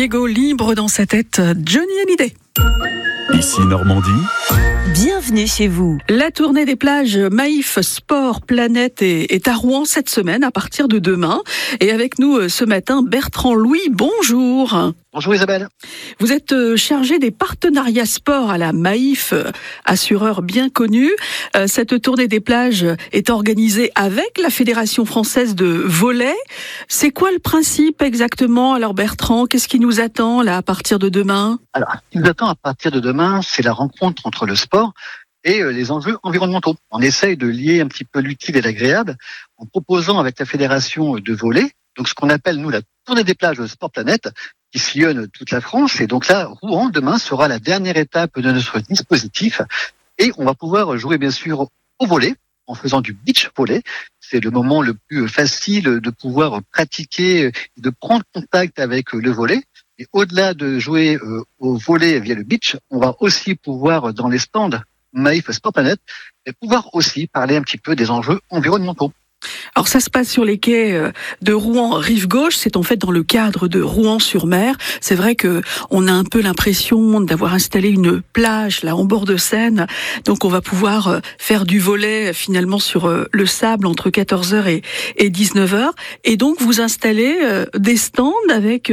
Diego libre dans sa tête, Johnny Hallyday. Ici Normandie. Bienvenue chez vous. La tournée des plages Maïf Sport Planète est à Rouen cette semaine à partir de demain. Et avec nous ce matin, Bertrand Louis, bonjour. Bonjour Isabelle. Vous êtes chargé des partenariats sport à la Maïf, assureur bien connu. Cette tournée des plages est organisée avec la Fédération française de volley. C'est quoi le principe exactement? Alors Bertrand, qu'est-ce qui nous attend là à partir de demain? Alors, ce qui nous attend à partir de demain, c'est la rencontre entre le sport et les enjeux environnementaux. On essaye de lier un petit peu l'utile et l'agréable en proposant avec la Fédération de volley, donc ce qu'on appelle nous la tournée des plages Sport Planète, qui sillonne toute la France. Et donc là, Rouen, demain, sera la dernière étape de notre dispositif. Et on va pouvoir jouer, bien sûr, au volley, en faisant du beach volley. C'est le moment le plus facile de pouvoir pratiquer, de prendre contact avec le volley. Et au-delà de jouer au volley via le beach, on va aussi pouvoir, dans les stands Maïf Sport Planète, pouvoir aussi parler un petit peu des enjeux environnementaux. Alors ça se passe sur les quais de Rouen rive gauche, c'est en fait dans le cadre de Rouen-sur-Mer. C'est vrai que on a un peu l'impression d'avoir installé une plage là en bord de Seine, donc on va pouvoir faire du volley finalement sur le sable entre 14h et 19h. Et donc vous installez des stands avec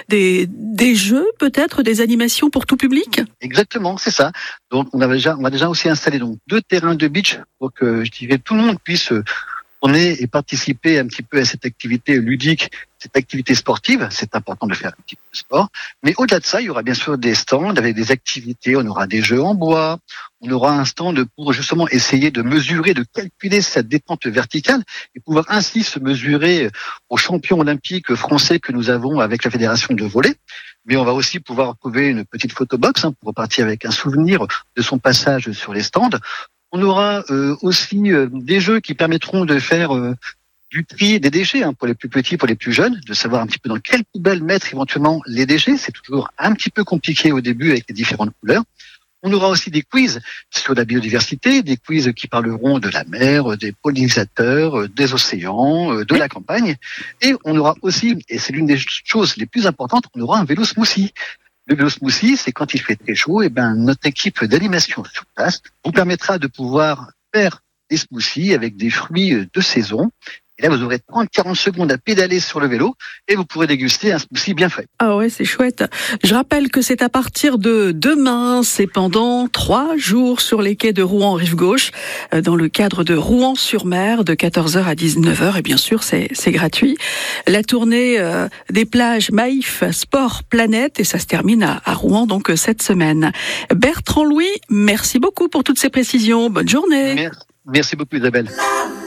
des jeux, peut-être des animations pour tout public. Exactement, c'est ça. Donc on va déjà aussi installer donc 2 terrains de beach pour que je dirais tout le monde puisse tourner et participer un petit peu à cette activité ludique, cette activité sportive. C'est important de faire un petit peu de sport. Mais au-delà de ça, il y aura bien sûr des stands avec des activités. On aura des jeux en bois. On aura un stand pour justement essayer de mesurer, de calculer cette détente verticale et pouvoir ainsi se mesurer aux champions olympiques français que nous avons avec la Fédération de volley. Mais on va aussi pouvoir trouver une petite photobox pour repartir avec un souvenir de son passage sur les stands. On aura aussi des jeux qui permettront de faire du tri des déchets pour les plus petits, pour les plus jeunes, de savoir un petit peu dans quelle poubelle mettre éventuellement les déchets. C'est toujours un petit peu compliqué au début avec les différentes couleurs. On aura aussi des quiz sur la biodiversité, des quiz qui parleront de la mer, des pollinisateurs, des océans, de la campagne. Et on aura aussi, et c'est l'une des choses les plus importantes, on aura un vélo smoothie. Le vélo smoothie, c'est quand il fait très chaud, notre équipe d'animation sur place vous permettra de pouvoir faire des smoothies avec des fruits de saison. Et là, vous aurez 30-40 secondes à pédaler sur le vélo et vous pourrez déguster un smoothie bien frais. Ah ouais, c'est chouette. Je rappelle que c'est à partir de demain, c'est pendant 3 jours sur les quais de Rouen rive gauche, dans le cadre de Rouen-sur-Mer, de 14h à 19h. Et bien sûr, c'est gratuit. La tournée des plages Maïf Sport Planète, et ça se termine à Rouen donc cette semaine. Bertrand Louis, merci beaucoup pour toutes ces précisions. Bonne journée. Merci beaucoup Isabelle.